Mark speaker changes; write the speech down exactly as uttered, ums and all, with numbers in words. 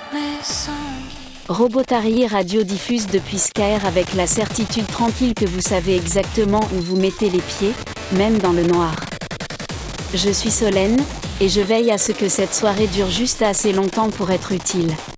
Speaker 1: Robotari Radio diffuse depuis Skyr avec la certitude tranquille que vous savez exactement où vous mettez les pieds, même dans le noir. Je suis Solène, et je veille à ce que cette soirée dure juste assez longtemps pour être utile.